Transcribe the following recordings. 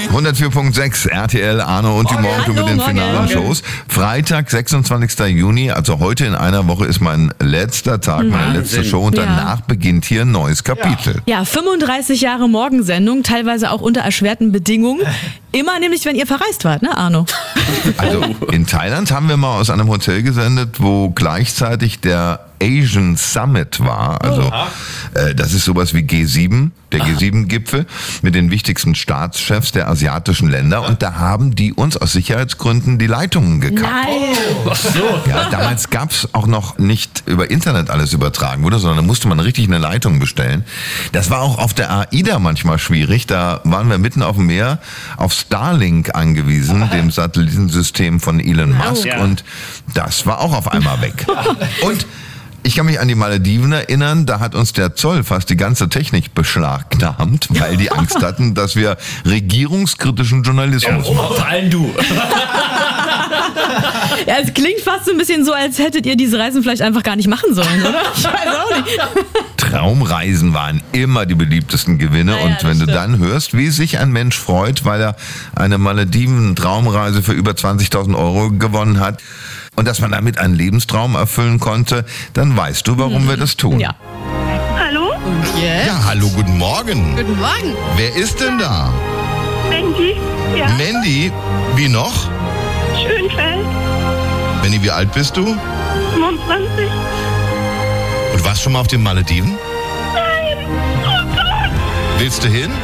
104.6 RTL, Arno und die Morgen mit den finalen Shows. Freitag, 26. Juni, also heute in einer Woche ist mein letzter Tag, meine letzte Show und danach beginnt hier ein neues Kapitel. Ja, 35 Jahre Morgensendung, teilweise auch unter erschwerten Bedingungen. Immer nämlich, wenn ihr verreist wart, ne Arno? Also in Thailand haben wir mal aus einem Hotel gesendet, wo gleichzeitig der Asian Summit war. Also das ist sowas wie G7, der G7-Gipfel mit den wichtigsten Staatschefs der asiatischen Länder. Und da haben die uns aus Sicherheitsgründen die Leitungen gekappt. Nein. Ja, damals gab's auch noch nicht über Internet alles übertragen wurde, sondern da musste man richtig eine Leitung bestellen. Das war auch auf der AIDA manchmal schwierig. Da waren wir mitten auf dem Meer auf Starlink angewiesen, dem Satellitensystem von Elon Musk. Und das war auch auf einmal weg. Und ich kann mich an die Malediven erinnern, da hat uns der Zoll fast die ganze Technik beschlagnahmt, weil die Angst hatten, dass wir regierungskritischen Journalismus machen. Vor allem du. Ja, es klingt fast so ein bisschen so, als hättet ihr diese Reisen vielleicht einfach gar nicht machen sollen, oder? Ich weiß auch nicht. Traumreisen waren immer die beliebtesten Gewinne und wenn du dann hörst, wie sich ein Mensch freut, weil er eine Malediven-Traumreise für über 20.000 Euro gewonnen hat und dass man damit einen Lebenstraum erfüllen konnte, dann weißt du, warum wir das tun. Ja. Hallo? Ja, hallo, guten Morgen. Guten Morgen. Wer ist denn da? Mandy? Ja, Mandy, wie noch? Schönfeld, Mandy, wie alt bist du? 25. Und warst schon mal auf den Malediven? Nein! Oh Gott! Willst du hin?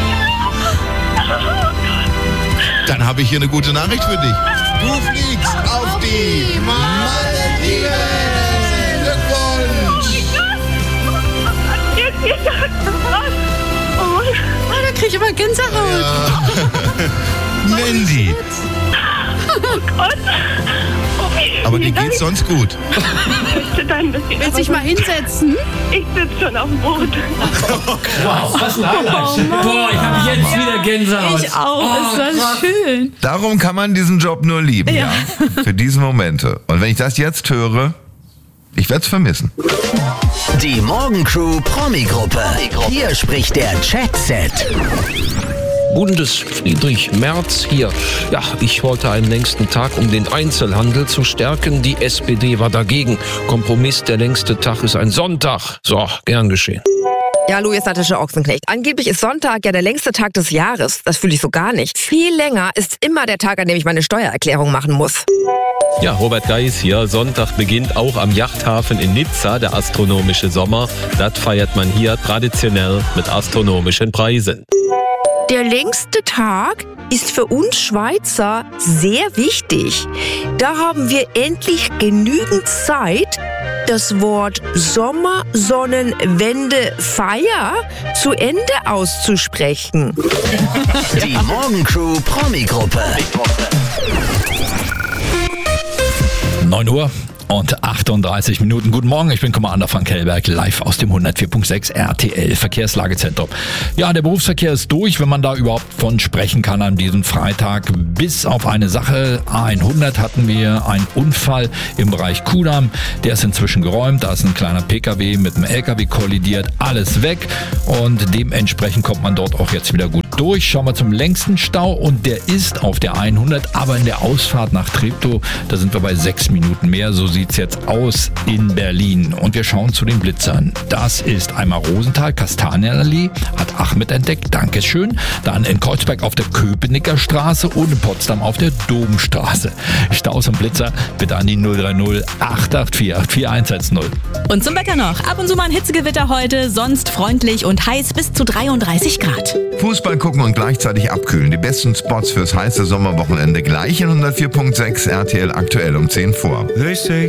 Dann habe ich hier eine gute Nachricht für dich. Du fliegst auf die Malediven! Glückwunsch! Jetzt geht das was? Oh, Da krieg ich immer Gänsehaut. Ja. Mandy, Gott! Oh, aber dir geht's sonst gut. Willst dich mal hinsetzen? Ich sitze schon auf dem Boot. Wow, was ein Highlight. Boah, ich habe jetzt wieder Gänsehaut. Ich auch. Ist das schön. Darum kann man diesen Job nur lieben, ja. Für diese Momente. Und wenn ich das jetzt höre, ich werde es vermissen. Die Morgencrew Promi-Gruppe. Hier spricht der Chat-Set. Bundesfriedrich Merz hier. Ja, ich wollte einen längsten Tag, um den Einzelhandel zu stärken. Die SPD war dagegen. Kompromiss, der längste Tag ist ein Sonntag. So, gern geschehen. Ja, hallo, ihr seid der Ochsenknecht. Angeblich ist Sonntag ja der längste Tag des Jahres. Das fühle ich so gar nicht. Viel länger ist immer der Tag, an dem ich meine Steuererklärung machen muss. Ja, Robert Geis hier. Sonntag beginnt auch am Yachthafen in Nizza der astronomische Sommer. Das feiert man hier traditionell mit astronomischen Preisen. Der längste Tag ist für uns Schweizer sehr wichtig. Da haben wir endlich genügend Zeit, das Wort Sommersonnenwendefeier zu Ende auszusprechen. Die Morgencrew Promi-Gruppe. 9 Uhr und 38 Minuten. Guten Morgen, ich bin Commander Frank Hellberg, live aus dem 104.6 RTL Verkehrslagezentrum. Ja, der Berufsverkehr ist durch, wenn man da überhaupt von sprechen kann an diesem Freitag. Bis auf eine Sache, A100 hatten wir einen Unfall im Bereich Kudamm. Der ist inzwischen geräumt, da ist ein kleiner PKW mit einem LKW kollidiert, alles weg und dementsprechend kommt man dort auch jetzt wieder gut durch. Schauen wir zum längsten Stau und der ist auf der 100, aber in der Ausfahrt nach Treptow, da sind wir bei 6 Minuten mehr. So sieht's jetzt aus in Berlin. Und wir schauen zu den Blitzern. Das ist einmal Rosenthal, Kastanienallee, hat Achmed entdeckt, Dankeschön. Dann in Kreuzberg auf der Köpenicker Straße und in Potsdam auf der Domstraße. Staus und Blitzer bitte an die 030 884 4110. Und zum Wetter noch. Ab und zu mal ein Hitzegewitter heute, sonst freundlich und heiß bis zu 33 Grad. Fußball gucken und gleichzeitig abkühlen. Die besten Spots fürs heiße Sommerwochenende gleich in 104.6 RTL aktuell um 10 vor.